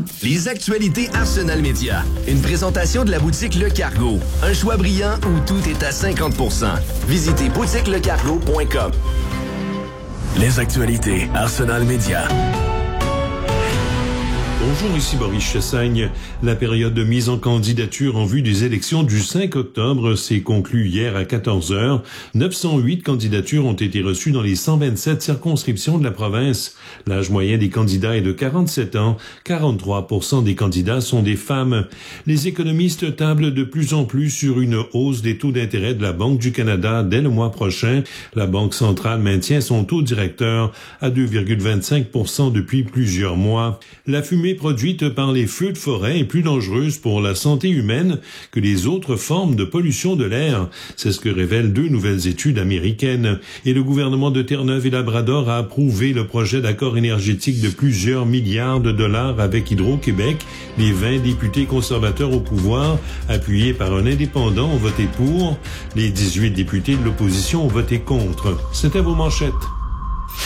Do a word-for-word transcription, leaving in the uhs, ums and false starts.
Les actualités Arsenal Média. Une présentation de la boutique Le Cargo. Un choix brillant où tout est à cinquante pour cent. Visitez boutique le cargo point com. Les actualités Arsenal Média. Bonjour, ici Boris Chassagne. La période de mise en candidature en vue des élections du cinq octobre s'est conclue hier à quatorze heures. neuf cent huit candidatures ont été reçues dans les cent vingt-sept circonscriptions de la province. L'âge moyen des candidats est de quarante-sept ans. quarante-trois pour cent des candidats sont des femmes. Les économistes tablent de plus en plus sur une hausse des taux d'intérêt de la Banque du Canada dès le mois prochain. La Banque centrale maintient son taux directeur à deux virgule vingt-cinq pour cent depuis plusieurs mois. La fumée produite par les feux de forêt est plus dangereuse pour la santé humaine que les autres formes de pollution de l'air. C'est ce que révèlent deux nouvelles études américaines. Et le gouvernement de Terre-Neuve et Labrador a approuvé le projet d'accord énergétique de plusieurs milliards de dollars avec Hydro-Québec. Les vingt députés conservateurs au pouvoir, appuyés par un indépendant, ont voté pour. Les dix-huit députés de l'opposition ont voté contre. C'était vos manchettes.